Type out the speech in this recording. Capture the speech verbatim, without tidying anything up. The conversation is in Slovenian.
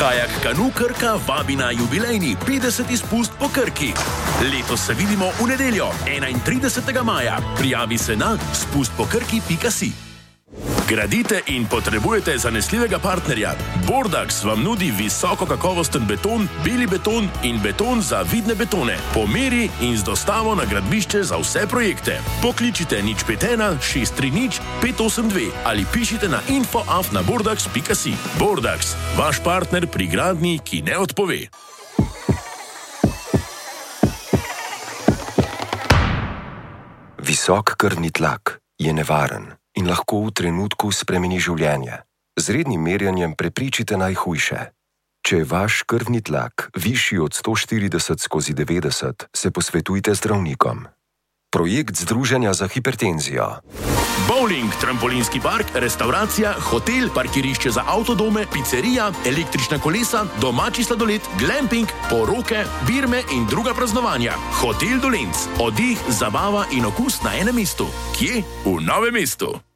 Kajak Kanu Krka vabi na jubilejni petdeseti spust po Krki. Letos se vidimo v nedeljo, enaintridesetega maja. Prijavi se na spust po krki pika si. Gradite in potrebujete zanesljivega partnerja? Bordax vam nudi visoko kakovosten beton, beli beton in beton za vidne betone. Po meri in z dostavo na gradbišče za vse projekte. Pokličite nič pet ena šest tri nič pet osem dve ali pišite na info af na bordax pika si. Bordax, vaš partner pri gradnji, ki ne odpove. Visok krvni tlak je nevaren in lahko v trenutku spremeni življenje. Z rednim merjenjem preprečite najhujše. Če je vaš krvni tlak višji od sto štirideset skozi devetdeset, se posvetujte zdravnikom. Projekt Združenja za hipertenzijo. Bowling, trampolinski park, restauracija, hotel, parkirišče za avtodome, pizzerija, električna kolesa, domači sladoled, glamping, poroke, birme in druga praznovanja. Hotel Dolenc. Oddih, zabava in okus na enem mestu. Kje? V Novem mestu.